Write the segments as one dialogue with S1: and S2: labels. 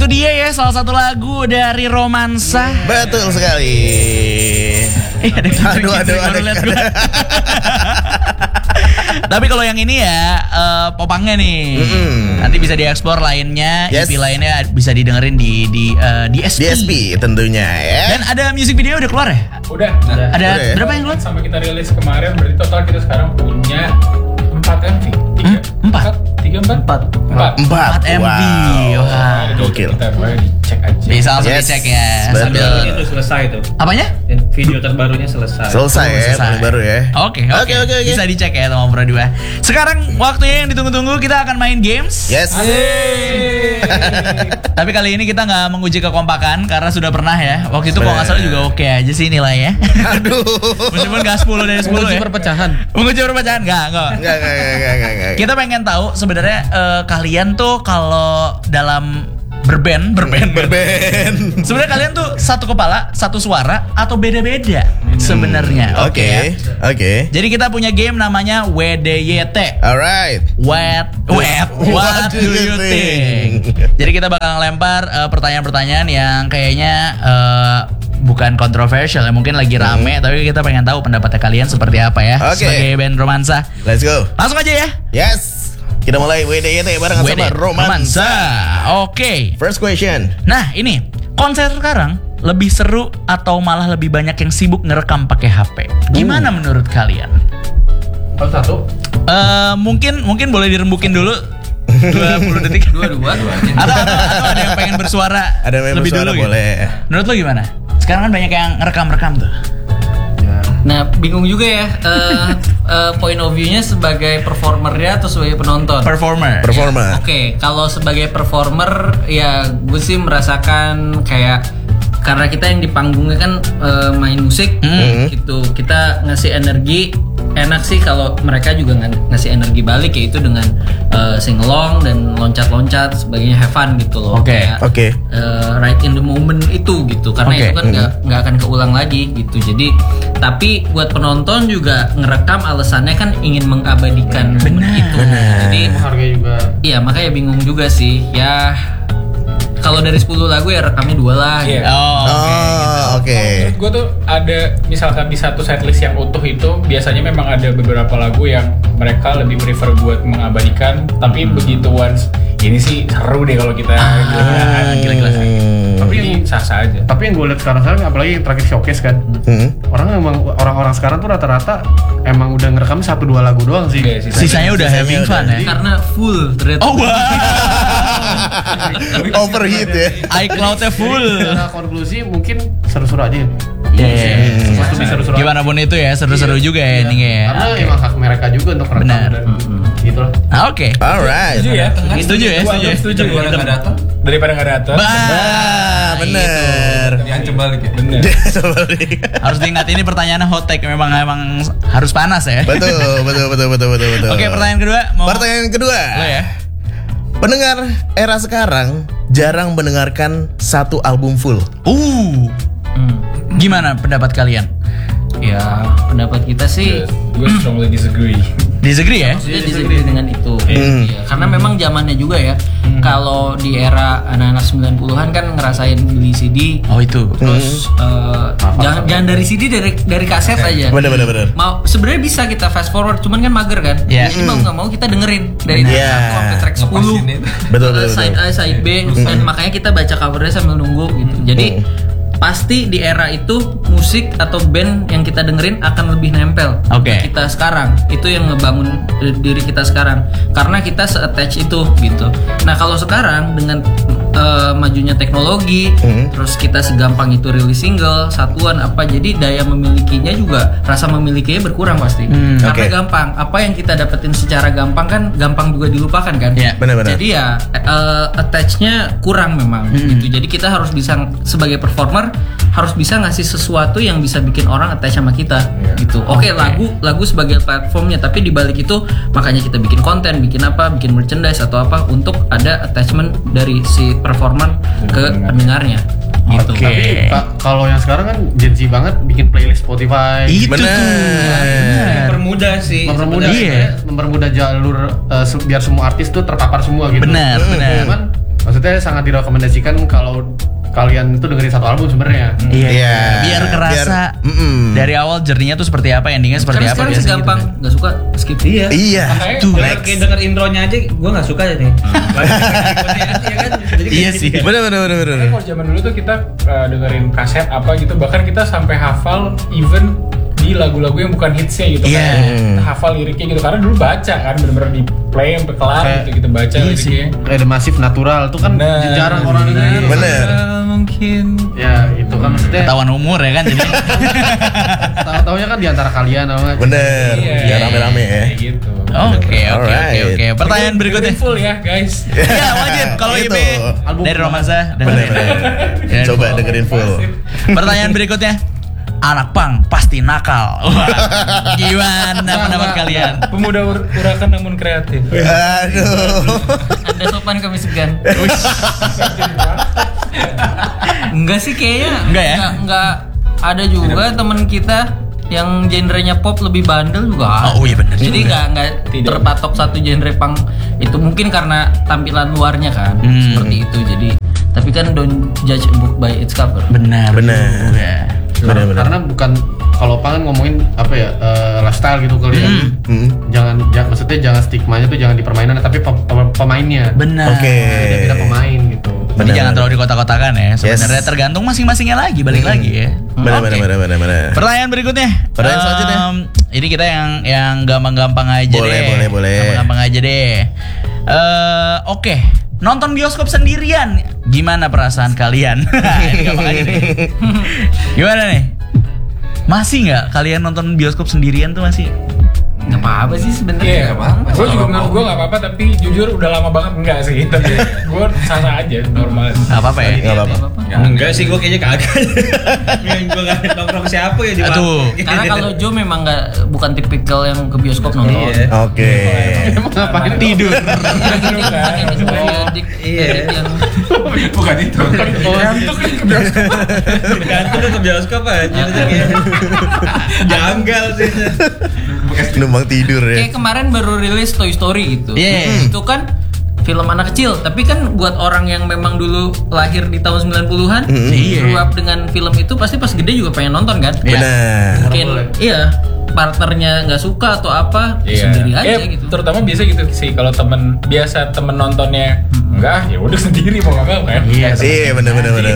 S1: dia ya, salah satu lagu dari Romansa.
S2: Betul sekali. Aduh.
S1: Tapi kalau yang ini ya popangnya nih. Nanti bisa dieksplor lainnya,
S2: Yes.
S1: EP lainnya bisa didengerin di DSP.
S2: DSP tentunya ya.
S1: Dan ada music video udah keluar ya?
S3: Udah.
S1: Ada
S2: Udah ya?
S1: berapa yang keluar?
S3: Sampai kita rilis kemarin berarti total kita sekarang punya 4 MV. 4
S2: 4
S1: MV.
S2: Wow.
S1: Wah.
S2: Gokil.
S3: Kita boleh dicek aja.
S1: Bisa langsung
S2: Yes.
S1: dicek ya.
S2: Betul.
S1: Sambil
S4: Itu selesai tuh.
S1: apanya?
S4: Dan video terbarunya selesai.
S2: Selesai ya,
S1: Selesai.
S2: paling baru ya.
S1: Oke. Bisa dicek ya teman Bro 2. Sekarang waktunya yang ditunggu-tunggu, kita akan main games.
S2: Yes.
S1: Tapi kali ini kita nggak menguji kekompakan karena sudah pernah ya. Waktu itu kalau nggak salah juga oke aja sih nilainya.
S2: Aduh.
S1: Meskipun nggak 10 dari 10 ya.
S4: perpecahan.
S1: Menguji perpecahan nggak.
S2: Enggak.
S1: Kita pengen tahu sebenarnya kalian tuh kalau dalam berband. Sebenarnya kalian tuh satu kepala, satu suara atau beda-beda sebenarnya. Oke. Ya.
S2: Oke.
S1: Jadi kita punya game namanya WDYT.
S2: Alright.
S1: What do you think? Jadi kita bakal ngelempar pertanyaan-pertanyaan yang kayaknya bukan kontroversial ya, mungkin lagi rame, tapi kita pengen tahu pendapatnya kalian seperti apa ya.
S2: Oke.
S1: Sebagai band Romansa.
S2: Let's go.
S1: Langsung aja ya.
S2: Yes. Kita mulai WDYT bareng sama Romansa.
S1: Oke.
S2: First question.
S1: Nah, ini konser sekarang lebih seru atau malah lebih banyak yang sibuk ngerekam pakai HP? Gimana menurut kalian?
S3: Kalau satu.
S1: Mungkin boleh dirembukin dulu 20 detik.
S4: Dua.
S1: Atau ada yang pengen bersuara
S2: Ada yang
S1: lebih
S2: bersuara
S1: dulu
S2: boleh.
S1: gitu. Menurut lo gimana? Sekarang kan banyak yang ngerekam tuh.
S5: Nah, bingung juga ya point of view-nya sebagai performernya atau sebagai penonton.
S1: Performer.
S5: Oke, kalau sebagai performer ya gue sih merasakan kayak karena kita yang di panggungnya kan main musik gitu, kita ngasih energi. Enak sih kalau mereka juga ngasih energi balik, yaitu dengan sing-along dan loncat-loncat sebagainya, have fun gitu loh.
S1: Oke.
S5: Kayak,
S2: Oke.
S5: right in the moment itu gitu, karena
S1: Oke.
S5: itu kan nggak akan keulang lagi gitu. Jadi tapi buat penonton juga ngerekam alasannya kan ingin mengabadikan momen itu. Jadi
S3: Harga juga.
S5: iya, makanya bingung juga sih ya. Kalau dari 10 lagu ya rekamnya 2 lah.
S3: Iya.
S5: Gitu.
S2: Oke.
S3: Menurut gue tuh ada, misalkan di satu setlist yang utuh itu biasanya memang ada beberapa lagu yang mereka lebih prefer buat mengabadikan, tapi begitu once ini sih seru deh kalau kita
S1: gila-gila.
S3: Tapi ini sah-sah aja.
S6: Tapi yang gue lihat sekarang apalagi yang terakhir showcase kan, orang-orang sekarang tuh rata-rata emang udah ngerekam 1-2 lagu doang sih.
S3: Oke,
S1: Sisanya udah having fun ya.
S5: Karena full ternyata.
S1: Oh wah.
S2: Overheat ya.
S1: iCloud-nya full.
S6: Secara konklusi mungkin seru-seru aja.
S1: Iya.
S6: Pasti seru-seru.
S1: Gimana pun itu ya, seru-seru juga ya endingnya ya.
S6: Karena emang hak mereka juga untuk rekam
S1: Benar.
S6: dan gitu lah.
S1: Oke.
S2: Alright.
S3: Setuju ya?
S1: Setuju ya, setuju.
S3: Daripada nggak datang.
S2: Bener.
S4: Diancam balik ya.
S3: Bener.
S1: Harus diingat ini pertanyaannya hot take, memang harus panas ya.
S2: Betul.
S1: Oke, pertanyaan kedua.
S2: Pertanyaan kedua.
S1: Lo ya.
S2: Pendengar era sekarang jarang mendengarkan satu album full.
S1: Gimana pendapat kalian?
S5: Ya, pendapat kita sih
S3: Gue strongly disagree.
S1: Disagree ya?
S5: maksudnya disagree dengan itu. Iya, karena memang zamannya juga ya. Kalau di era anak-anak 90-an kan ngerasain beli CD.
S1: Oh itu.
S5: Terus jangan dari CD, dari kaset aja.
S2: Bener.
S5: Mau sebenarnya bisa kita fast forward, cuman kan mager kan.
S1: Iya.
S5: Jadi mau nggak mau kita dengerin dari track
S2: Iya.
S5: 1 sampai track 10.
S2: Betul.
S5: Side A, side B, dan makanya kita baca covernya sambil nunggu gitu. Jadi pasti di era itu musik atau band yang kita dengerin akan lebih nempel
S1: Oke.
S5: ke kita sekarang. Itu yang ngebangun diri kita sekarang, karena kita se-attach itu gitu. Nah kalau sekarang dengan majunya teknologi, terus kita segampang itu rilis single satuan apa, jadi daya memilikinya juga, rasa memilikinya berkurang pasti. Karena
S2: Oke.
S5: gampang, apa yang kita dapetin secara gampang kan gampang juga dilupakan kan.
S1: Iya,
S2: benar-benar.
S5: Jadi ya attach-nya kurang memang gitu. Jadi kita harus bisa sebagai performer harus bisa ngasih sesuatu yang bisa bikin orang attach sama kita gitu. Oke, lagu sebagai platformnya, tapi di balik itu makanya kita bikin konten, bikin merchandise atau apa untuk ada attachment dari si performer ke pendengarnya gitu.
S1: Oke.
S6: Tapi kalau yang sekarang kan Gen Z banget bikin playlist Spotify.
S1: Itu tuh.
S2: Bener.
S4: Mempermudah sih.
S6: mempermudah
S1: Iya.
S6: mempermudah jalur biar semua artis tuh terpapar semua gitu.
S1: Benar.
S6: Cuman maksudnya sangat direkomendasikan kalau kalian itu dengerin satu album sebenarnya.
S2: Iya.
S1: Biar kerasa dari awal journey-nya tuh seperti apa, endingnya seperti
S5: Karena
S1: apa
S5: sekarang
S1: biasanya
S5: segampang
S1: gitu.
S5: nggak suka skip.
S4: Iya.
S2: Iya.
S1: Tuh,
S4: Kayak denger intronya aja gue nggak suka nih. Iya kan? Jadi
S1: Iya
S4: kayak
S1: sih.
S4: gitu.
S2: Bener.
S3: Tapi kalau zaman dulu tuh kita dengerin kaset apa gitu, bahkan kita sampai hafal even di lagu-lagu yang bukan hitsnya gitu
S1: Iya.
S3: kan. Kita hafal liriknya gitu karena dulu baca kan, bener-bener di play sampai kelar
S6: Kayak-
S3: gitu kita baca liriknya.
S6: Kayak The Massive Natural tuh kan
S3: Bener.
S6: jarang orang denger.
S2: Bener.
S3: Mungkin.
S6: Ya itu kan maksudnya
S1: Ketahuan umur ya kan jadi.
S6: tahu-taunya kan di antara kalian sama.
S2: Bener. Ya rame-rame ya.
S3: Kayak gitu.
S1: Oke.
S2: Alright.
S1: Pertanyaan berikutnya.
S3: Dengerin full ya guys.
S1: Iya wajib kalau
S2: Itu.
S1: IP dari Romansa
S2: Bener.
S1: dengerin.
S2: Coba dengerin full.
S1: Pertanyaan berikutnya. Anak pang pasti nakal. Wah, gimana pendapat kalian?
S3: Pemuda urakan namun kreatif.
S2: Aduh.
S5: Anda sopan kami segan. Enggak sih kayaknya.
S1: Enggak ya?
S5: Enggak ada juga teman kita yang genrenya pop lebih bandel juga.
S1: Oh, iya bener
S5: Jadi
S1: juga.
S5: enggak terpatok satu genre punk. Itu mungkin karena tampilan luarnya kan seperti itu. Jadi tapi kan don't judge a book by its cover.
S1: Benar.
S2: Benar.
S1: juga.
S2: Bener.
S6: Karena bukan kalau pangan ngomongin apa ya lifestyle gitu kali ya. Jangan maksudnya jangan stigmanya tuh jangan di permainan tapi pemainnya.
S1: Benar.
S2: Oke.
S6: Beda pemain gitu.
S1: Jadi
S2: Benar,
S1: jangan
S2: benar.
S1: terlalu dikotak-kotakan ya. Sebenarnya
S2: Yes.
S1: tergantung masing-masingnya lagi, balik lagi ya.
S2: Bener.
S1: Oke. Pertanyaan berikutnya.
S2: Pertanyaan selanjutnya.
S1: Ini kita yang gampang-gampang aja
S2: Boleh,
S1: deh.
S2: boleh.
S1: Gampang-gampang aja deh. Oke. Nonton bioskop sendirian, gimana perasaan kalian? Ini gampang aja nih. Gimana nih? Masih nggak kalian nonton bioskop sendirian tuh masih?
S5: Nggak apa-apa sih
S3: Iya,
S5: sebenarnya.
S3: gue juga menurut gue nggak apa-apa, tapi jujur udah lama banget enggak sih. Tapi gue sasa aja, normal.
S1: Nggak apa-apa ya?
S2: Nggak apa-apa.
S4: Enggak sih, gue kayaknya kagak. Gue gak nongkrong siapa ya di
S1: Aduh.
S4: warung.
S5: Karena kalau Joe memang bukan tipikal yang ke bioskop nonton.
S4: Iya.
S2: Oke.
S6: Emang ngapain tidur?
S5: Periodik yang
S3: Bukan itu. Ngantuk kan ke bioskop.
S4: Gantung ke bioskop aja. Janggal sih.
S2: Numpang tidur ya.
S5: kayak kemarin baru rilis Toy Story gitu.
S1: Iya.
S5: Itu kan film anak kecil, tapi kan buat orang yang memang dulu lahir di tahun 90-an, grew up dengan film itu pasti pas gede juga pengen nonton kan?
S2: Benar.
S5: Mungkin iya, partnernya nggak suka atau apa, sendiri aja gitu.
S3: Terutama biasa gitu sih kalau biasa temen nontonnya enggak, ya udah sendiri mau nggak mau kan.
S2: Iya bener.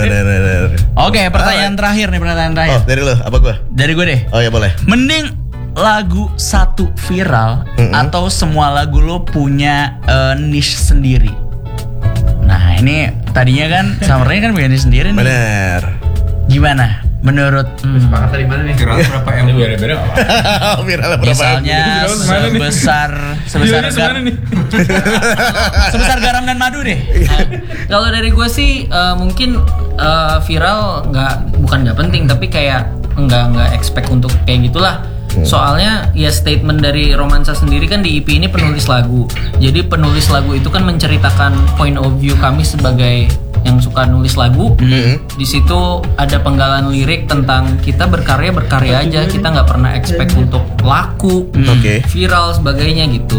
S1: Oke, pertanyaan terakhir nih, pertanyaan terakhir.
S2: Oh dari lo apa gua?
S1: Dari gue deh.
S2: Oh ya boleh.
S1: Mending lagu satu viral atau semua lagu lo punya niche sendiri. Nah ini tadinya kan Summernya kan punya niche sendiri nih.
S2: Bener.
S1: Gimana menurut
S6: Sepakat dari mana nih?
S4: Viral berapa M?
S3: Ini beda-beda nggak apa-apa.
S2: Viral berapa?
S1: misalnya
S3: Viral gimana nih?
S1: sebesar
S3: Gimana nih?
S1: sebesar garam dan madu deh.
S5: Kalau dari gue sih mungkin viral bukan nggak penting, tapi kayak nggak expect untuk kayak gitulah. Soalnya ya statement dari Romansa sendiri kan di EP ini penulis lagu. Jadi penulis lagu itu kan menceritakan point of view kami sebagai yang suka nulis lagu. Di situ ada penggalan lirik tentang kita berkarya aja, kita nggak pernah expect untuk laku,
S2: Oke.
S5: viral sebagainya gitu.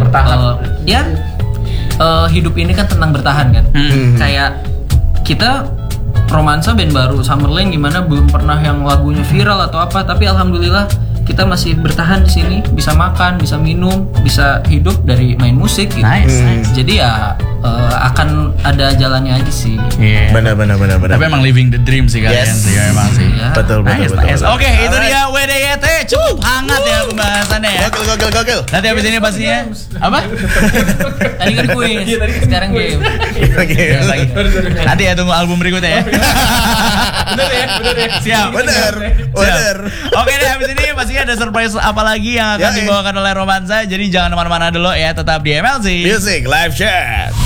S5: Hidup ini kan tentang bertahan kan. Kayak kita Romansa band baru Summerland gimana belum pernah yang lagunya viral atau apa, tapi alhamdulillah kita masih bertahan di sini, bisa makan, bisa minum, bisa hidup dari main musik gitu.
S1: Nice.
S5: Jadi ya akan ada jalannya aja sih.
S1: Iya.
S2: Bener.
S1: Tapi emang living the dream sih kalian
S2: Yes.
S1: sih memang sih.
S5: Ya.
S2: Betul.
S1: Nice.
S2: betul.
S1: Oke, itu dia WDYT cukup hangat ya pembahasannya ya.
S2: Gokil.
S1: Nanti habis ini pastinya apa?
S5: Tadi kan kuis, sekarang game.
S2: Oke.
S1: Lagi. Nanti ya tunggu album berikutnya ya.
S3: Bener ya.
S1: Siap.
S2: Bener.
S1: Oke deh, habis ini pastinya ada surprise apa lagi yang akan
S2: Ya,
S1: dibawakan oleh Romansa. Jadi jangan kemana-mana dulu ya, tetap di MLC.
S2: Music live chat.